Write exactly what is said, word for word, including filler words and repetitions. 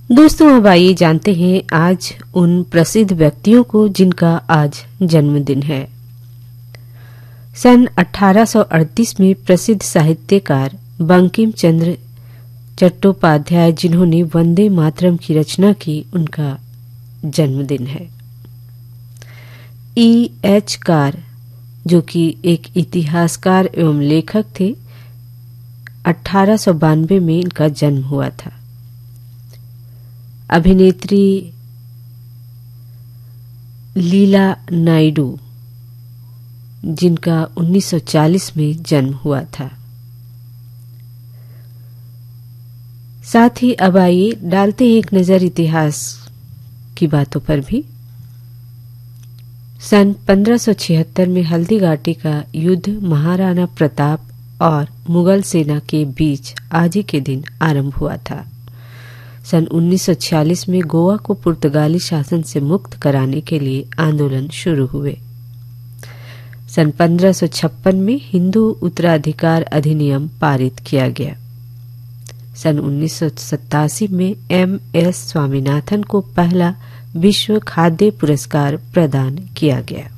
दोस्तों, अब आइए जानते हैं आज उन प्रसिद्ध व्यक्तियों को जिनका आज जन्मदिन है। सन अठारह सौ अड़तीस में प्रसिद्ध साहित्यकार बंकिम चंद्र चट्टोपाध्याय, जिन्होंने वंदे मातरम की रचना की, उनका जन्मदिन है। ई एच कार, जो कि एक इतिहासकार एवं लेखक थे, अठारह सौ बानवे में इनका जन्म हुआ था। अभिनेत्री लीला नायडू, जिनका उन्नीस सौ चालीस में जन्म हुआ था। साथ ही अब आइए डालते हैं एक नजर इतिहास की बातों पर भी। सन पंद्रह सौ छिहत्तर में हल्दीघाटी का युद्ध महाराणा प्रताप और मुगल सेना के बीच आज ही के दिन आरंभ हुआ था। सन उन्नीस सौ छियालीस में गोवा को पुर्तगाली शासन से मुक्त कराने के लिए आंदोलन शुरू हुए। सन पंद्रह सौ छप्पन में हिंदू उत्तराधिकार अधिनियम पारित किया गया। सन उन्नीस सौ सत्तासी में एम एस स्वामीनाथन को पहला विश्व खाद्य पुरस्कार प्रदान किया गया।